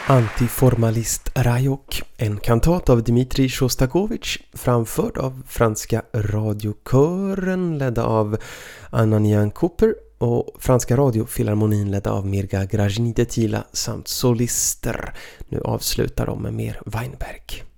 Antiformalist Rajok, en kantat av Dmitrij Sjostakovitj, framförd av franska radiokören ledda av Ananian Cooper och franska radiofilharmonin ledda av Mirga Grajnidetila samt solister. Nu avslutar de med mer Weinberg.